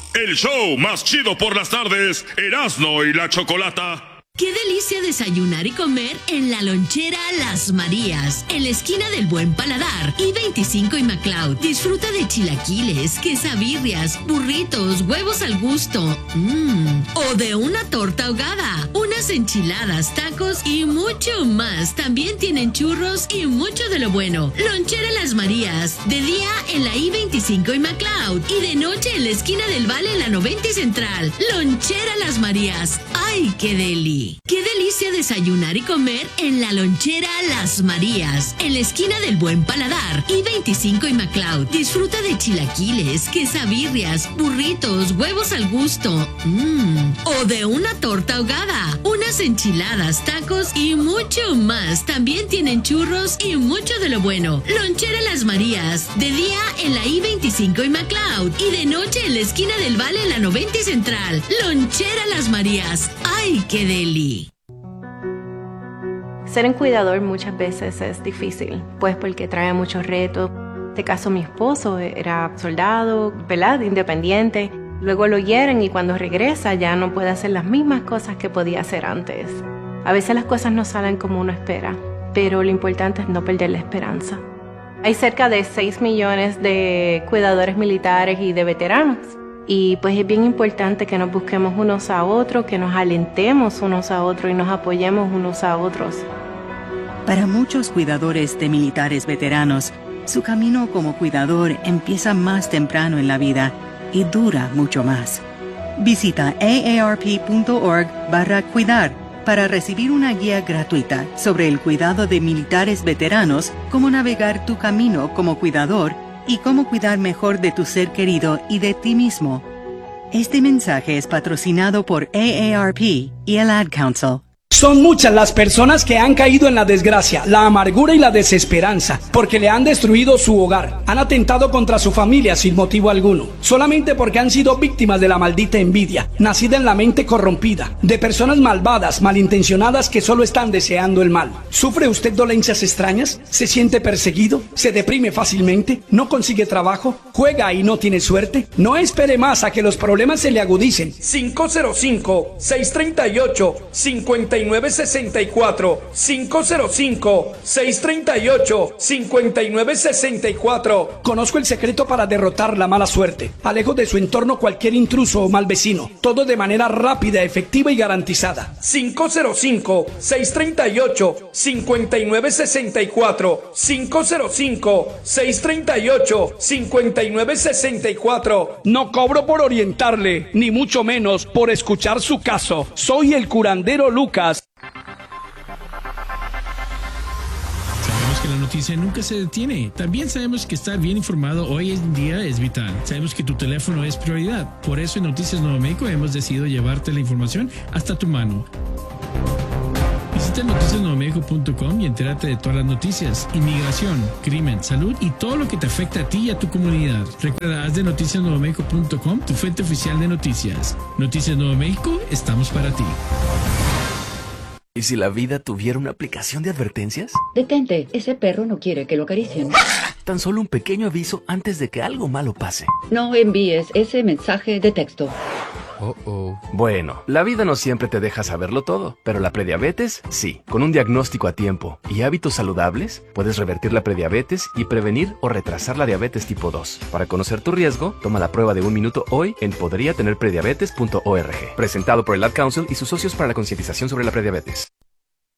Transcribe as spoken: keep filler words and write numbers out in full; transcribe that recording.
El show más chido por las tardes, Erasmo y la Chocolata. ¡Qué delicia desayunar y comer en la lonchera Las Marías! En la esquina del Buen Paladar, I veinticinco y McLeod. Disfruta de chilaquiles, quesabirrias, burritos, huevos al gusto. Mmm. O de una torta ahogada, unas enchiladas, tacos y mucho más. También tienen churros y mucho de lo bueno. Lonchera Las Marías. De día en la I veinticinco y McLeod. Y de noche en la esquina del Valle en la noventa y Central. Lonchera Las Marías. ¡Ay, qué deli! ¡Qué delicia desayunar y comer en la lonchera Las Marías! En la esquina del Buen Paladar, I veinticinco y McLeod. Disfruta de chilaquiles, quesabirrias, burritos, huevos al gusto. Mmm. O de una torta ahogada, unas enchiladas, tacos y mucho más. También tienen churros y mucho de lo bueno. Lonchera Las Marías. De día en la I veinticinco y McLeod. Y de noche en la esquina del Valle en la noventa y Central. Lonchera Las Marías. ¡Ay, qué deli! Ser un cuidador muchas veces es difícil, pues porque trae muchos retos. En este caso mi esposo era soldado, ¿verdad? Independiente. Luego lo hieren y cuando regresa ya no puede hacer las mismas cosas que podía hacer antes. A veces las cosas no salen como uno espera, pero lo importante es no perder la esperanza. Hay cerca de seis millones de cuidadores militares y de veteranos. Y pues es bien importante que nos busquemos unos a otros, que nos alentemos unos a otros y nos apoyemos unos a otros. Para muchos cuidadores de militares veteranos, su camino como cuidador empieza más temprano en la vida y dura mucho más. Visita aarp.org barra cuidar para recibir una guía gratuita sobre el cuidado de militares veteranos, cómo navegar tu camino como cuidador y cómo cuidar mejor de tu ser querido y de ti mismo. Este mensaje es patrocinado por A A R P y el Ad Council. Son muchas las personas que han caído en la desgracia, la amargura y la desesperanza, porque le han destruido su hogar, han atentado contra su familia sin motivo alguno, solamente porque han sido víctimas de la maldita envidia, nacida en la mente corrompida, de personas malvadas, malintencionadas que solo están deseando el mal. ¿Sufre usted dolencias extrañas? ¿Se siente perseguido? ¿Se deprime fácilmente? ¿No consigue trabajo? ¿Juega y no tiene suerte? No espere más a que los problemas se le agudicen. cinco cero cinco, seis tres ocho, cinco nueve seis cuatro cinco cero cinco, seis tres ocho, cinco nueve seis cuatro. Conozco el secreto para derrotar la mala suerte. Alejo de su entorno cualquier intruso o mal vecino. Todo de manera rápida, efectiva y garantizada. cinco cero cinco, seis tres ocho, cinco nueve seis cuatro cinco cero cinco, seis tres ocho, cinco nueve seis cuatro. No cobro por orientarle, ni mucho menos por escuchar su caso. Soy el curandero Lucas. Sabemos que la noticia nunca se detiene. También sabemos que estar bien informado hoy en día es vital. Sabemos que tu teléfono es prioridad. Por eso en Noticias Nuevo México hemos decidido llevarte la información hasta tu mano. Visita noticias nuevo méxico punto com y entérate de todas las noticias, inmigración, crimen, salud y todo lo que te afecta a ti y a tu comunidad. Recuerda, haz de noticias nuevo méxico punto com tu fuente oficial de noticias. Noticias Nuevo México, estamos para ti. ¿Y si la vida tuviera una aplicación de advertencias? Detente, ese perro no quiere que lo acaricien. Tan solo un pequeño aviso antes de que algo malo pase. No envíes ese mensaje de texto. Oh, oh. Bueno, la vida no siempre te deja saberlo todo, pero la prediabetes, sí. Con un diagnóstico a tiempo y hábitos saludables, puedes revertir la prediabetes y prevenir o retrasar la diabetes tipo dos. Para conocer tu riesgo, toma la prueba de un minuto hoy en podría tener prediabetes punto org. Presentado por el Ad Council y sus socios para la concientización sobre la prediabetes.